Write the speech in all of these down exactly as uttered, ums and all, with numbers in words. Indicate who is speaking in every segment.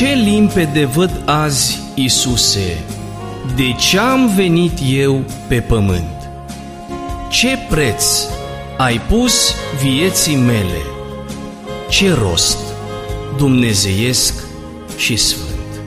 Speaker 1: Ce limpede văd azi, Iisuse, de ce-am venit eu pe pământ. Ce preț ai pus vieții mele, ce rost dumnezeiesc și sfânt.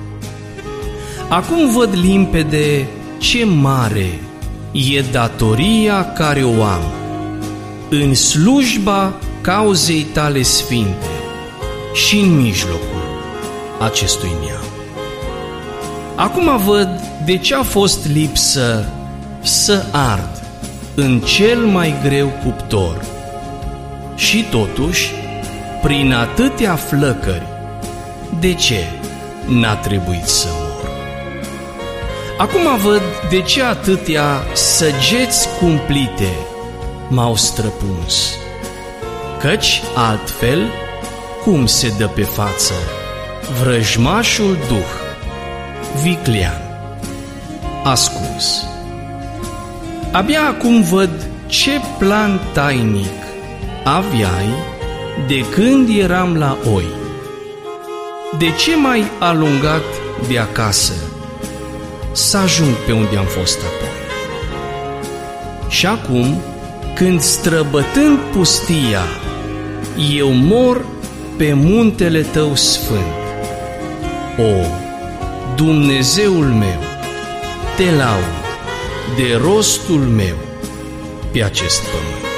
Speaker 1: Acum văd limpede ce mare e datoria care o am în slujba cauzei tale sfinte și în mijlocul acestui neam. Acum văd de ce a fost lipsă să ard în cel mai greu cuptor și totuși, prin atâtea flăcări, de ce n-a trebuit să mor? Acum văd de ce atâtea săgeți cumplite m-au străpuns, căci altfel cum se dă pe față vrăjmașul duh viclean ascuns. Abia acum văd ce plan tainic aveai de când eram la oi. De ce m-ai alungat de acasă să ajung pe unde am fost apoi? Și acum, când străbătând pustia, eu mor pe muntele tău sfânt, o, Dumnezeul meu, te laud de rostul meu pe acest pământ.